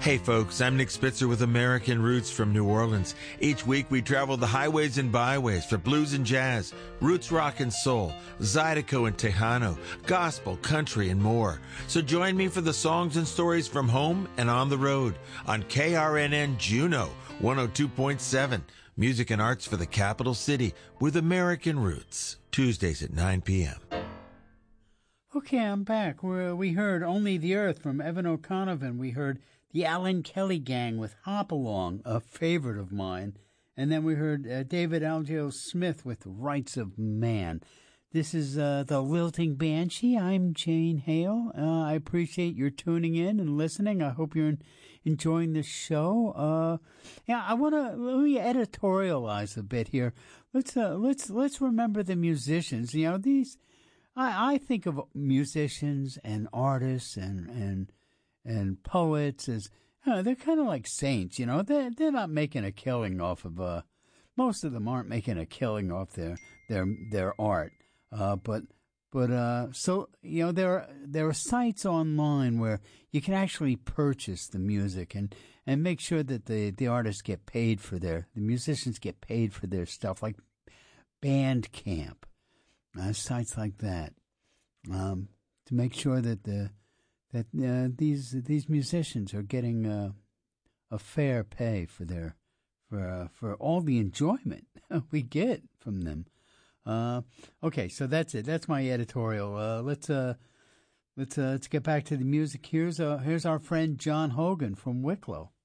Hey folks, I'm Nick Spitzer with American Roots from New Orleans. Each week we travel the highways and byways for blues and jazz, roots rock and soul, Zydeco and Tejano, gospel, country, and more. So join me for the songs and stories from home and on the road on KRNN Juneau 102.7. Music and arts for the capital city with American Roots. Tuesdays at 9 p.m. Okay, I'm back. We heard Only the Earth from Evan O'Conovan. We heard the Alan Kelly Gang with Hop Along, a favorite of mine. And then we heard David Algeo Smith with Rights of Man. This is the Lilting Banshee. I'm Jane Hale. I appreciate your tuning in and listening. I hope you're enjoying the show. I want to let me editorialize a bit here. Let's remember the musicians. You know, these I think of musicians and artists and poets as they're kind of like saints. You know, they're not making a killing off of most of them aren't making a killing off their art. But so you know there are sites online where you can actually purchase the music and make sure that the artists get paid for the musicians get paid for their stuff, like Bandcamp, sites like that, to make sure that these musicians are getting a fair pay for all the enjoyment we get from them. Okay, so that's it. That's my editorial. Let's get back to the music. Here's our friend John Hogan from Wicklow.